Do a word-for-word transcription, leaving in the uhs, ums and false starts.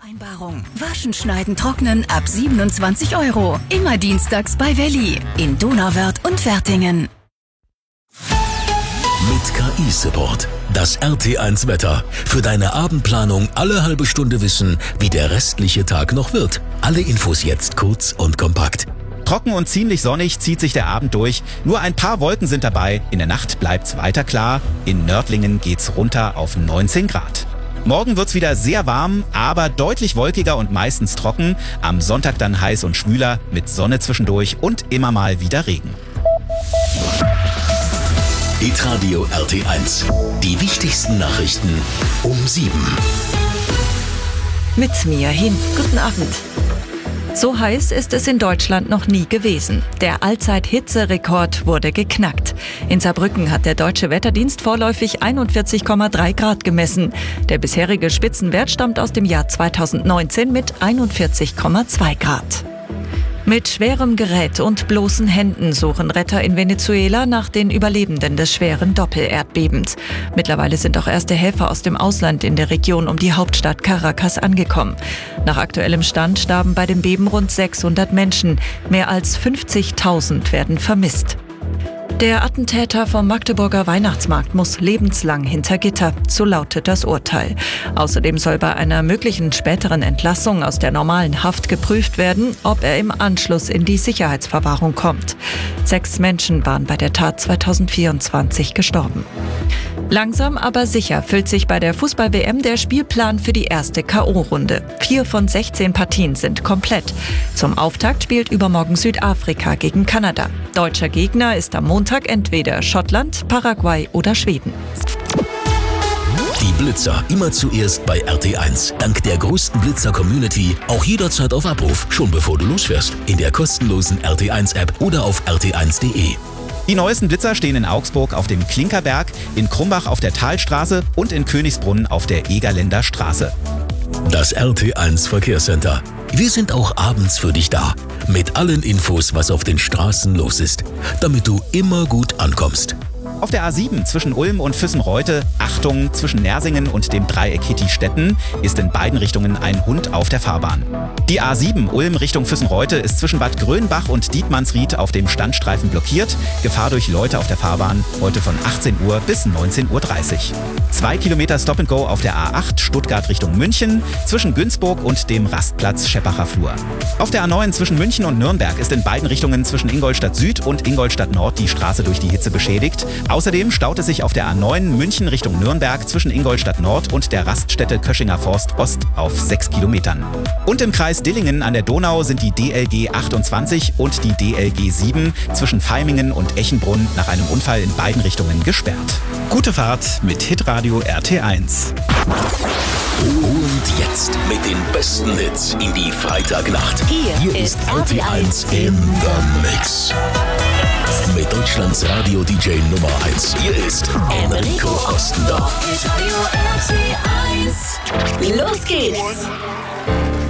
Vereinbarung. Waschen, Schneiden, Trocknen ab siebenundzwanzig Euro. Immer dienstags bei Welli in Donauwörth und Wertingen. Mit K I-Support. Das R T eins Wetter. Für deine Abendplanung alle halbe Stunde wissen, wie der restliche Tag noch wird. Alle Infos jetzt kurz und kompakt. Trocken und ziemlich sonnig zieht sich der Abend durch. Nur ein paar Wolken sind dabei. In der Nacht bleibt's weiter klar. In Nördlingen geht's runter auf neunzehn Grad. Morgen wird's wieder sehr warm, aber deutlich wolkiger und meistens trocken. Am Sonntag dann heiß und schwüler mit Sonne zwischendurch und immer mal wieder Regen. Hitradio R T eins. Die wichtigsten Nachrichten um sieben. Mit Mia Hin. Guten Abend. So heiß ist es in Deutschland noch nie gewesen. Der Allzeit-Hitzerekord wurde geknackt. In Saarbrücken hat der Deutsche Wetterdienst vorläufig einundvierzig Komma drei Grad gemessen. Der bisherige Spitzenwert stammt aus dem Jahr zweitausendneunzehn mit einundvierzig Komma zwei Grad. Mit schwerem Gerät und bloßen Händen suchen Retter in Venezuela nach den Überlebenden des schweren Doppelerdbebens. Mittlerweile sind auch erste Helfer aus dem Ausland in der Region um die Hauptstadt Caracas angekommen. Nach aktuellem Stand starben bei dem Beben rund sechshundert Menschen. Mehr als fünfzigtausend werden vermisst. Der Attentäter vom Magdeburger Weihnachtsmarkt muss lebenslang hinter Gitter, so lautet das Urteil. Außerdem soll bei einer möglichen späteren Entlassung aus der normalen Haft geprüft werden, ob er im Anschluss in die Sicherheitsverwahrung kommt. Sechs Menschen waren bei der Tat zweitausendvierundzwanzig gestorben. Langsam aber sicher füllt sich bei der Fußball-W M der Spielplan für die erste K O-Runde. Vier von sechzehn Partien sind komplett. Zum Auftakt spielt übermorgen Südafrika gegen Kanada. Deutscher Gegner ist am Montag entweder Schottland, Paraguay oder Schweden. Die Blitzer immer zuerst bei R T eins. Dank der größten Blitzer-Community auch jederzeit auf Abruf, schon bevor du losfährst. In der kostenlosen R T eins App oder auf r t eins punkt de. Die neuesten Blitzer stehen in Augsburg auf dem Klinkerberg, in Krumbach auf der Talstraße und in Königsbrunn auf der Egerländer Straße. Das R T eins Verkehrscenter. Wir sind auch abends für dich da. Mit allen Infos, was auf den Straßen los ist. Damit du immer gut ankommst. Auf der A sieben zwischen Ulm und Füssen-Reutte, Achtung, zwischen Nersingen und dem Dreieck Hitti-Stetten, ist in beiden Richtungen ein Hund auf der Fahrbahn. Die A sieben Ulm Richtung Füssen-Reutte ist zwischen Bad Grönbach und Dietmannsried auf dem Standstreifen blockiert. Gefahr durch Leute auf der Fahrbahn, heute von achtzehn Uhr bis neunzehn Uhr dreißig. Zwei Kilometer Stop and Go auf der A acht Stuttgart Richtung München, zwischen Günzburg und dem Rastplatz Scheppacher Flur. Auf der A neun zwischen München und Nürnberg ist in beiden Richtungen zwischen Ingolstadt Süd und Ingolstadt Nord die Straße durch die Hitze beschädigt. Außerdem staut es sich auf der A neun München Richtung Nürnberg zwischen Ingolstadt Nord und der Raststätte Köschinger Forst Ost auf sechs Kilometern. Und im Kreis Dillingen an der Donau sind die D L G achtundzwanzig und die D L G sieben zwischen Vaimingen und Echenbrunn nach einem Unfall in beiden Richtungen gesperrt. Gute Fahrt mit Hitradio R T eins. Und jetzt mit den besten Hits in die Freitagnacht. Hier, Hier ist R T eins in the Mix. Mit Deutschlands Radio-D J Nummer eins. Hier ist Enrico Ostendorf. Radio R T eins. Los geht's!